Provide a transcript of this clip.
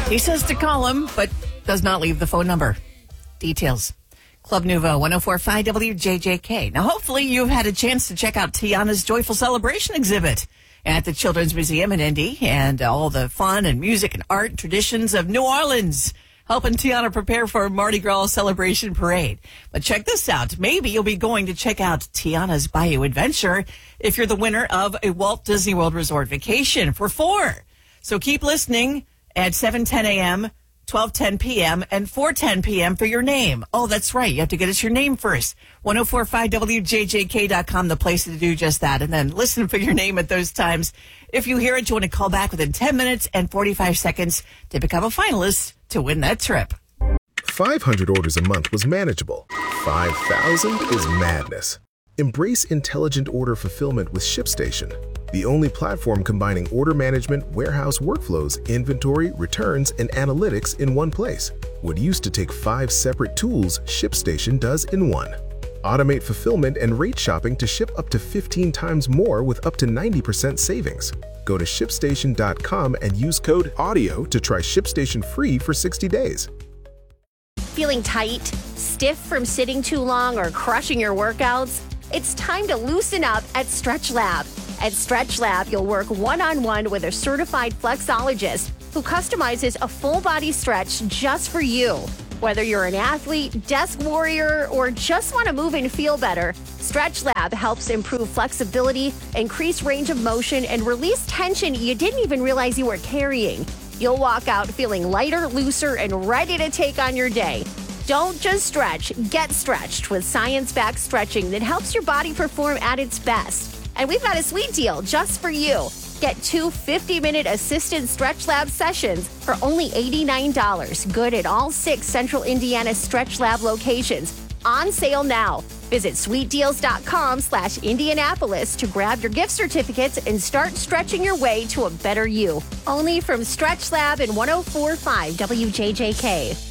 He says to call him, but does not leave the phone number. Details. Club Nouveau, 104.5 WJJK. Now, hopefully you've had a chance to check out Tiana's Joyful Celebration exhibit at the Children's Museum in Indy, and all the fun and music and art and traditions of New Orleans, helping Tiana prepare for Mardi Gras celebration parade. But check this out. Maybe you'll be going to check out Tiana's Bayou Adventure if you're the winner of a Walt Disney World Resort vacation for 4. So keep listening at 7:10 a.m., 12:10 p.m., and 4:10 p.m. for your name. Oh, that's right. You have to get us your name first. 1045WJJK.com, the place to do just that. And then listen for your name at those times. If you hear it, you want to call back within 10 minutes and 45 seconds to become a finalist to win that trip. 500 orders a month was manageable. 5,000 is madness. Embrace intelligent order fulfillment with ShipStation, the only platform combining order management, warehouse workflows, inventory, returns, and analytics in one place. What used to take 5 separate tools, ShipStation does in one. Automate fulfillment and rate shopping to ship up to 15 times more with up to 90% savings. Go to ShipStation.com and use code AUDIO to try ShipStation free for 60 days. Feeling tight, stiff from sitting too long, or crushing your workouts? It's time to loosen up at StretchLab. At StretchLab, you'll work one-on-one with a certified flexologist who customizes a full-body stretch just for you. Whether you're an athlete, desk warrior, or just want to move and feel better, StretchLab helps improve flexibility, increase range of motion, and release tension you didn't even realize you were carrying. You'll walk out feeling lighter, looser, and ready to take on your day. Don't just stretch, get stretched with science-backed stretching that helps your body perform at its best. And we've got a sweet deal just for you. Get 2 50-minute assisted StretchLab sessions for only $89. Good at all 6 Central Indiana StretchLab locations. On sale now. Visit sweetdeals.com/Indianapolis to grab your gift certificates and start stretching your way to a better you. Only from StretchLab and 104.5 WJJK.